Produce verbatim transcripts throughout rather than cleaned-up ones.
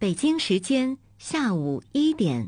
北京时间下午一点。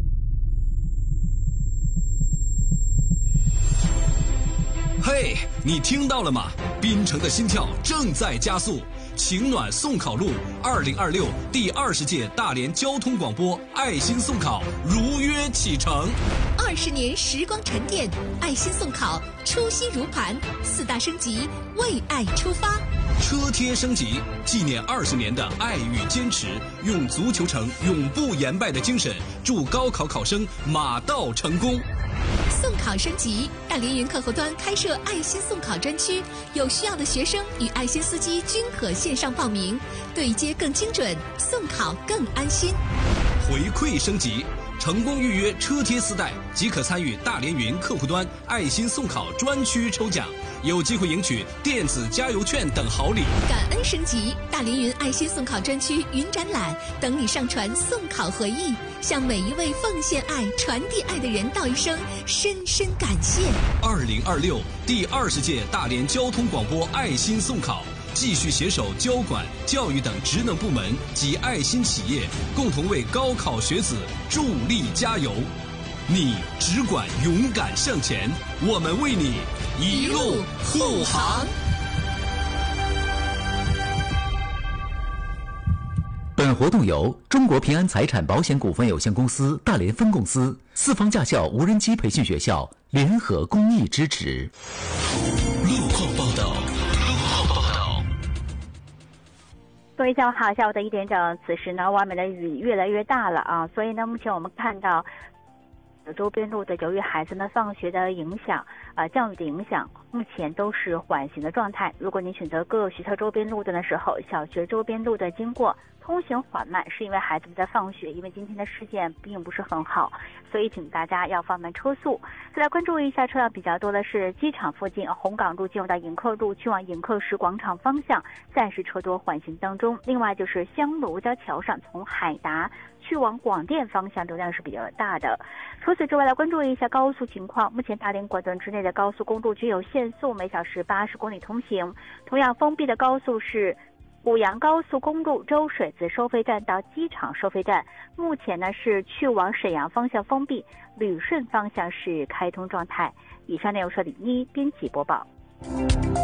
嘿，你听到了吗？滨城的心跳正在加速。晴暖送考路二零二六第二十届大连交通广播爱心送考如约启程。 二十年时光沉淀，爱心送考初心如磐，四大升级，为爱出发。 车贴升级，纪念二十年的爱与坚持，用足球城永不言败的精神，祝高考考生马到成功。 送考升级，大连云客户端开设爱心送考专区，有需要的学生与爱心司机均可线上报名，对接更精准，送考更安心。 回馈升级，成功预约车贴四代即可参与大连云客户端爱心送考专区抽奖，有机会赢取电子加油券等好礼。 感恩升级，大连云爱心送考专区云展览等你上传送考回忆，向每一位奉献爱、传递爱的人道一声深深感谢。 二零二六第二十届大连交通广播爱心送考，继续携手交管、教育等职能部门及爱心企业，共同为高考学子助力加油。你只管勇敢向前，我们为你一路护航。 本活动由中国平安财产保险股份有限公司大连分公司、四方驾校无人机培训学校联合公益支持。 路况报道，路况报道。 各位下午好，下午的一点整，此时呢，外面的雨越来越大了啊，所以呢，目前我们看到周边路的由于孩子们放学的影响啊、呃，降雨的影响，目前都是缓行的状态。如果您选择各学校周边路段的时候，小学周边路的经过通行缓慢，是因为孩子们在放学，因为今天的事件并不是很好，所以请大家要放慢车速。再来关注一下车辆比较多的是机场附近红港路进入到迎客路去往迎客石广场方向，暂时车多缓行当中。另外就是香炉交桥上从海达去往广电方向流量是比较大的。除此之外，来关注一下高速情况。目前大连管段之内的高速公路只有限速每小时八十公里通行，同样封闭的高速是五阳高速公路周水子收费站到机场收费站，目前呢是去往沈阳方向封闭，旅顺方向是开通状态。以上内容是李妮编辑播报。